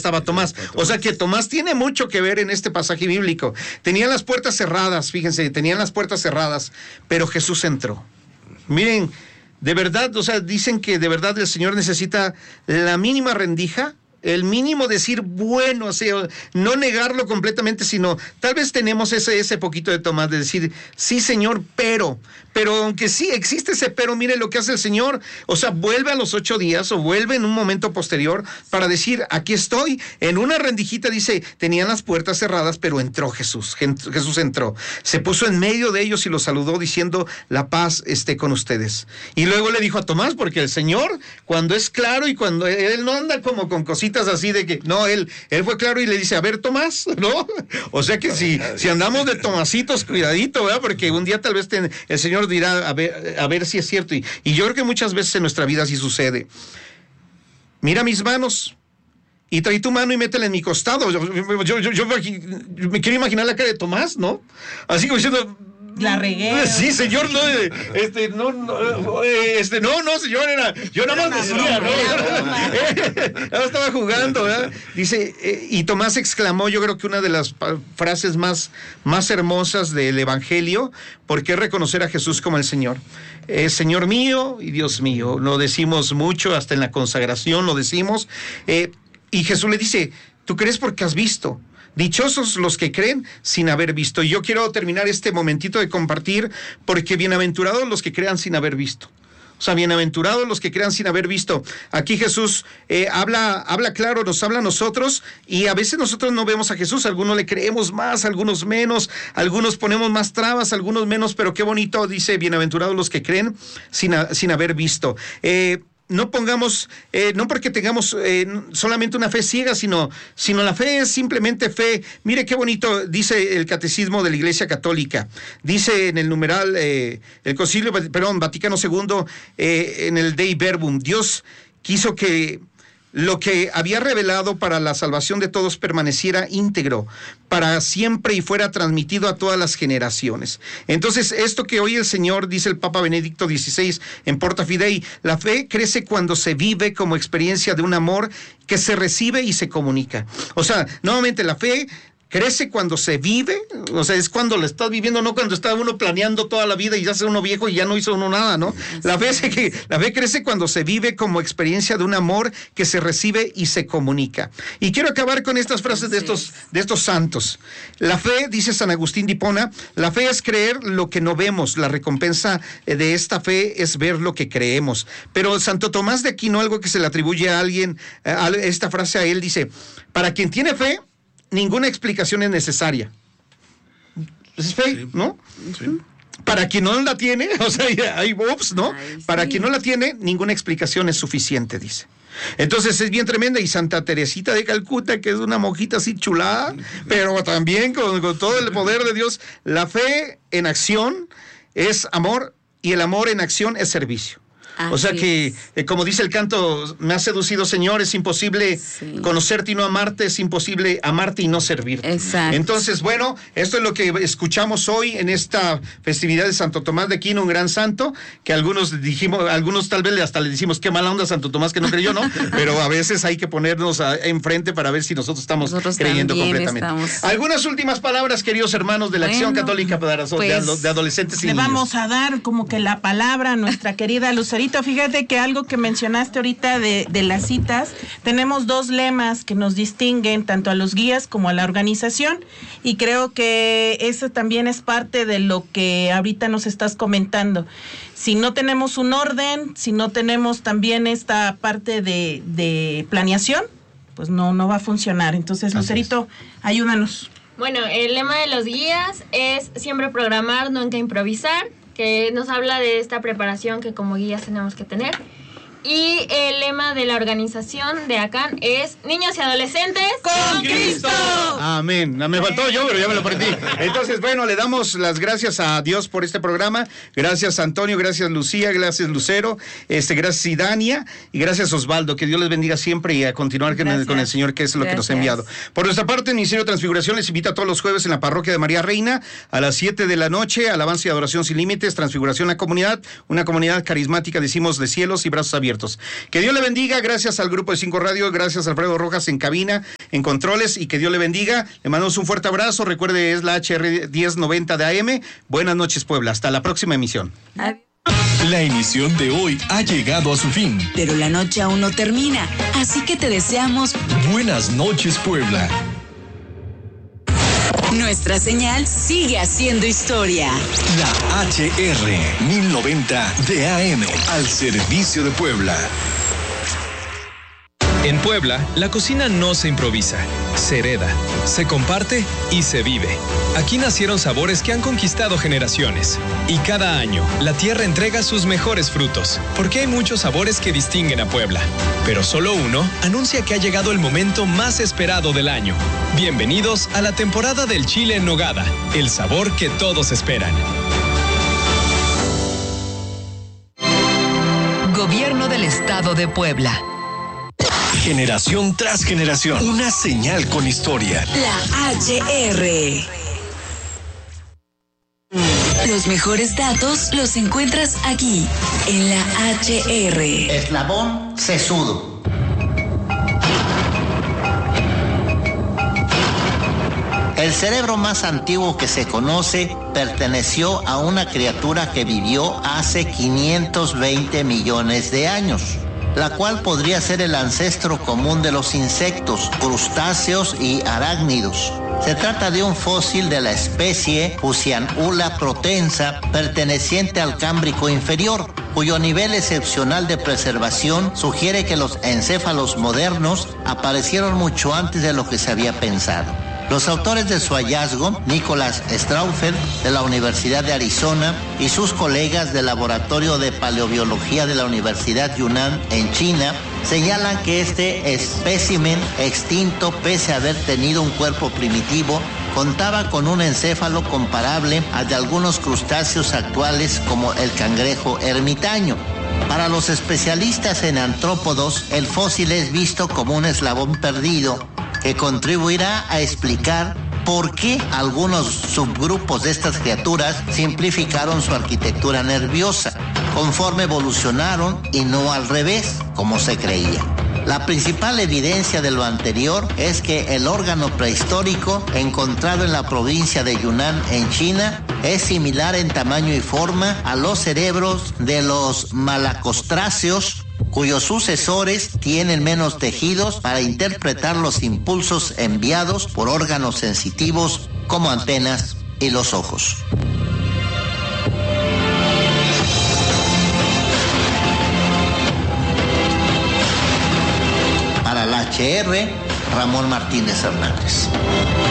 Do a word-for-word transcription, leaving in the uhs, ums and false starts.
estaba Tomás. O sea que Tomás tiene mucho que ver en este pasaje bíblico. Tenían las puertas cerradas, fíjense, tenían las puertas cerradas, pero Jesús entró. Miren, de verdad, o sea, dicen que de verdad el Señor necesita la mínima rendija, el mínimo decir bueno, o sea, no negarlo completamente, sino tal vez tenemos ese, ese poquito de Tomás, de decir, sí Señor, pero, pero aunque sí existe ese pero, mire lo que hace el Señor, o sea, vuelve a los ocho días o vuelve en un momento posterior para decir, aquí estoy, en una rendijita dice, tenían las puertas cerradas, pero entró Jesús, Jesús entró, se puso en medio de ellos y los saludó diciendo, la paz esté con ustedes. Y luego le dijo a Tomás, porque el Señor, cuando es claro y cuando Él no anda como con cositas así de que, no, él, él fue claro y le dice, a ver, Tomás, ¿no? O sea que si, si andamos de Tomasitos, cuidadito, ¿verdad? Porque un día tal vez te, el Señor dirá, a ver, a ver si es cierto. Y, y yo creo que muchas veces en nuestra vida así sucede. Mira mis manos y trae tu mano y métela en mi costado. Yo, yo, yo, yo me quiero imaginar la cara de Tomás, ¿no? Así como diciendo... La regué. Sí, señor, no, este, no, no, este, no, no, señor, era, yo nada más decía, ¿no? Yo estaba jugando, ¿verdad? Dice, eh, y Tomás exclamó, yo creo que una de las pa- frases más, más hermosas del Evangelio, porque es reconocer a Jesús como el Señor. Eh, Señor mío y Dios mío, lo decimos mucho, hasta en la consagración lo decimos, eh, y Jesús le dice, ¿tú crees porque has visto? Dichosos los que creen sin haber visto. Y yo quiero terminar este momentito de compartir, porque bienaventurados los que crean sin haber visto. O sea, bienaventurados los que crean sin haber visto. Aquí Jesús eh, habla, habla claro, nos habla a nosotros, y a veces nosotros no vemos a Jesús, algunos le creemos más, algunos menos, algunos ponemos más trabas, algunos menos, pero qué bonito dice, bienaventurados los que creen sin, a, sin haber visto. Eh, No pongamos, eh, no porque tengamos eh, solamente una fe ciega, sino, sino la fe es simplemente fe. Mire qué bonito dice el Catecismo de la Iglesia Católica. Dice en el numeral, eh, el Concilio, perdón, Vaticano segundo, eh, en el Dei Verbum, Dios quiso que lo que había revelado para la salvación de todos permaneciera íntegro para siempre y fuera transmitido a todas las generaciones. Entonces, esto que hoy el Señor, dice el Papa Benedicto dieciséis en Porta Fidei, la fe crece cuando se vive como experiencia de un amor que se recibe y se comunica. O sea, nuevamente la fe crece cuando se vive, o sea, es cuando lo estás viviendo, no cuando está uno planeando toda la vida y ya se uno viejo y ya no hizo uno nada, ¿no? La fe, se, que, la fe crece cuando se vive como experiencia de un amor que se recibe y se comunica. Y quiero acabar con estas frases de estos, de estos santos. La fe, dice San Agustín de Hipona, la fe es creer lo que no vemos, la recompensa de esta fe es ver lo que creemos. Pero Santo Tomás de Aquino, algo que se le atribuye a alguien, a esta frase a él, dice, para quien tiene fe, ninguna explicación es necesaria. Es fe, ¿no? Sí. Para quien no la tiene, o sea, hay ups, ¿no? Ay, Para sí. quien no la tiene, ninguna explicación es suficiente, dice. Entonces es bien tremenda. Y Santa Teresita de Calcuta, que es una monjita así chulada, pero también con, con todo el poder de Dios, la fe en acción es amor, y el amor en acción es servicio. Así o sea que, eh, como dice el canto, me has seducido, Señor, es imposible sí. conocerte y no amarte, es imposible amarte y no servirte. Exacto. Entonces, bueno, esto es lo que escuchamos hoy en esta festividad de Santo Tomás de Aquino, un gran santo, que algunos dijimos, algunos tal vez hasta le decimos, qué mala onda Santo Tomás que no creyó, ¿no? Pero a veces hay que ponernos a, enfrente para ver si nosotros estamos nosotros creyendo completamente. Estamos... Algunas últimas palabras, queridos hermanos de la bueno, Acción Católica para pues, de, de adolescentes y le niños. Le vamos a dar como que la palabra a nuestra querida Lucerito. Fíjate que algo que mencionaste ahorita de, de las citas, tenemos dos lemas que nos distinguen tanto a los guías como a la organización, y creo que eso también es parte de lo que ahorita nos estás comentando. Si no tenemos un orden, si no tenemos también esta parte de, de planeación, pues no, no va a funcionar. Entonces, Lucerito, ayúdanos. Bueno, el lema de los guías es siempre programar, nunca improvisar, que nos habla de esta preparación que como guías tenemos que tener. Y el lema de la organización de ACAN es niños y adolescentes con Cristo. Amén. Me faltó yo, pero ya me lo aprendí. Entonces, bueno, le damos las gracias a Dios por este programa. Gracias, Antonio. Gracias, Lucía. Gracias, Lucero. Este, gracias, Idania. Y gracias, Osvaldo. Que Dios les bendiga siempre y a continuar con el, con el Señor, que es lo gracias. que nos ha enviado. Por nuestra parte, el Ministerio de Transfiguración les invita todos los jueves en la Parroquia de María Reina a las siete de la noche. Alabanza y adoración sin límites. Transfiguración a la comunidad. Una comunidad carismática, decimos, de cielos y brazos abiertos. abiertos. Que Dios le bendiga, gracias al Grupo de Cinco Radio, gracias a Alfredo Rojas en cabina, en controles, y que Dios le bendiga. Le mandamos un fuerte abrazo, recuerde, es la H R diez noventa de A M. Buenas noches, Puebla, hasta la próxima emisión. Adiós. La emisión de hoy ha llegado a su fin. Pero la noche aún no termina, así que te deseamos Buenas noches, Puebla. Nuestra señal sigue haciendo historia. La H R mil noventa de A M, al servicio de Puebla. En Puebla, la cocina no se improvisa, se hereda, se comparte y se vive. Aquí nacieron sabores que han conquistado generaciones. Y cada año, la tierra entrega sus mejores frutos, porque hay muchos sabores que distinguen a Puebla. Pero solo uno anuncia que ha llegado el momento más esperado del año. Bienvenidos a la temporada del chile en nogada, el sabor que todos esperan. Gobierno del Estado de Puebla. Generación tras generación, una señal con historia. La H R. Los mejores datos los encuentras aquí, en la H R. Eslabón sesudo. El cerebro más antiguo que se conoce perteneció a una criatura que vivió hace quinientos veinte millones de años, la cual podría ser el ancestro común de los insectos, crustáceos y arácnidos. Se trata de un fósil de la especie Fusianula protensa, perteneciente al Cámbrico inferior, cuyo nivel excepcional de preservación sugiere que los encéfalos modernos aparecieron mucho antes de lo que se había pensado. Los autores de su hallazgo, Nicholas Straufel, de la Universidad de Arizona, y sus colegas del Laboratorio de Paleobiología de la Universidad Yunnan en China, señalan que este espécimen extinto, pese a haber tenido un cuerpo primitivo, contaba con un encéfalo comparable al de algunos crustáceos actuales como el cangrejo ermitaño. Para los especialistas en antrópodos, el fósil es visto como un eslabón perdido que contribuirá a explicar por qué algunos subgrupos de estas criaturas simplificaron su arquitectura nerviosa, conforme evolucionaron y no al revés, como se creía. La principal evidencia de lo anterior es que el órgano prehistórico encontrado en la provincia de Yunnan, en China, es similar en tamaño y forma a los cerebros de los malacostráceos, cuyos sucesores tienen menos tejidos para interpretar los impulsos enviados por órganos sensitivos como antenas y los ojos. Para la H R, Ramón Martínez Hernández.